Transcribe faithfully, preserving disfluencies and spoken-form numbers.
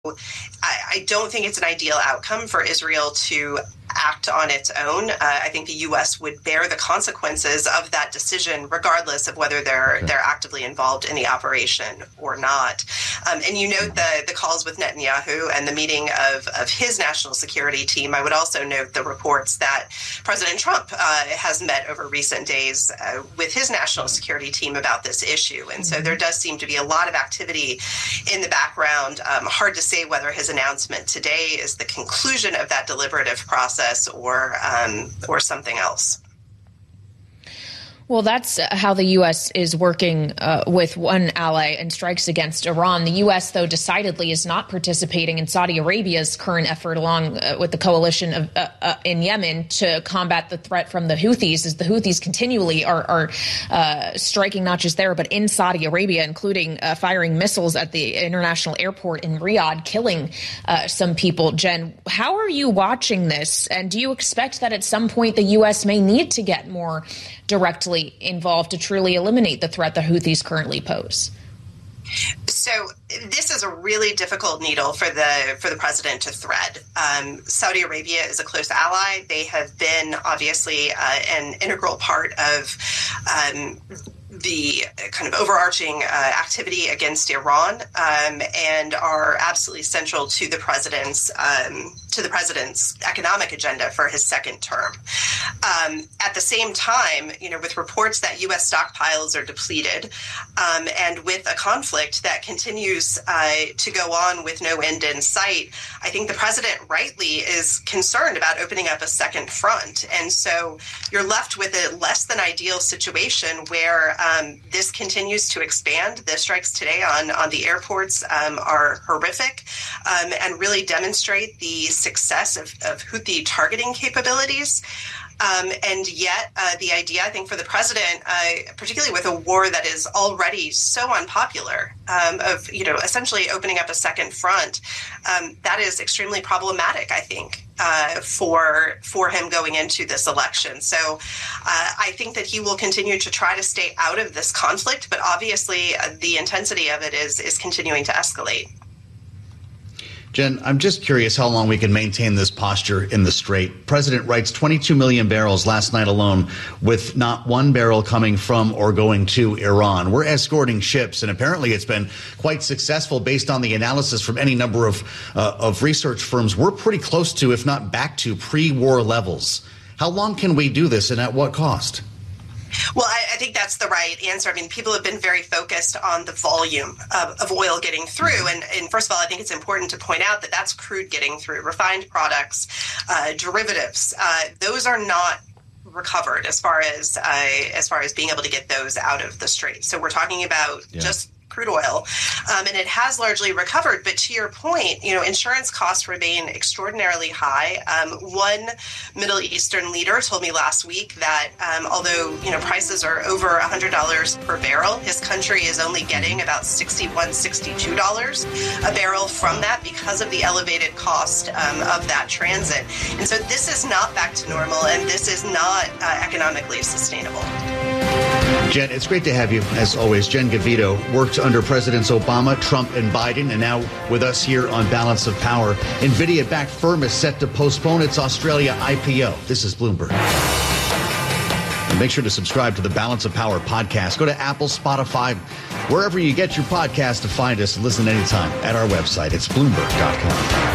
I, I don't think it's an ideal outcome for Israel to act on its own. Uh, I think the U S would bear the consequences of that decision, regardless of whether they're okay. they're actively involved in the operation or not. Um, and you note the the calls with Netanyahu and the meeting of, of his national security team. I would also note the reports that President Trump uh, has met over recent days uh, with his national security team about this issue. And so there does seem to be a lot of activity in the background. Um, hard to say whether his announcement today is the conclusion of that deliberative process or um, or something else. Well, that's how the U S is working uh, with one ally in strikes against Iran. The U S, though, decidedly is not participating in Saudi Arabia's current effort along uh, with the coalition of, uh, uh, in Yemen to combat the threat from the Houthis, as the Houthis continually are, are uh, striking not just there, but in Saudi Arabia, including uh, firing missiles at the international airport in Riyadh, killing uh, some people. Jen, how are you watching this? And do you expect that at some point the U S may need to get more directly involved to truly eliminate the threat the Houthis currently pose? So this is a really difficult needle for the for the president to thread. Um, Saudi Arabia is a close ally. They have been obviously uh, an integral part of um, the kind of overarching uh, activity against Iran, um, and are absolutely central to the president's um, to the president's economic agenda for his second term. Um, at the same time, you know, with reports that U S stockpiles are depleted, um, and with a conflict that continues uh, to go on with no end in sight, I think the president rightly is concerned about opening up a second front. And so you're left with a less than ideal situation where um, this continues to expand. The strikes today on, on the airports um, are horrific um, and really demonstrate the success of, of Houthi targeting capabilities. Um, and yet uh, the idea, I think, for the president, uh, particularly with a war that is already so unpopular, um, of, you know, essentially opening up a second front, um, that is extremely problematic, I think, uh, for for him going into this election. So uh, I think that he will continue to try to stay out of this conflict, but obviously uh, the intensity of it is is continuing to escalate. Jen, I'm just curious how long we can maintain this posture in the Strait. President writes twenty-two million barrels last night alone, with not one barrel coming from or going to Iran. We're escorting ships, and apparently it's been quite successful based on the analysis from any number of, uh, of research firms. We're pretty close to, if not back to, pre-war levels. How long can we do this, and at what cost? Well, I, I think that's the right answer. I mean, people have been very focused on the volume of, of oil getting through. And, and first of all, I think it's important to point out that that's crude getting through. Refined products, uh, derivatives, uh, those are not recovered as far as uh, as far as being able to get those out of the Strait. So we're talking about yeah. just crude oil, um, and it has largely recovered. But to your point, you know, insurance costs remain extraordinarily high. Um, one Middle Eastern leader told me last week that um, although, you know, prices are over one hundred dollars per barrel, his country is only getting about sixty-one dollars, sixty-two dollars a barrel from that because of the elevated cost um, of that transit. And so this is not back to normal, and this is not uh, economically sustainable. Jen, it's great to have you, as always. Jen Govito worked under Presidents Obama, Trump, and Biden, and now with us here on Balance of Power. NVIDIA-backed firm is set to postpone its Australia I P O. This is Bloomberg. And make sure to subscribe to the Balance of Power podcast. Go to Apple, Spotify, wherever you get your podcast to find us. Listen anytime at our website. It's Bloomberg dot com.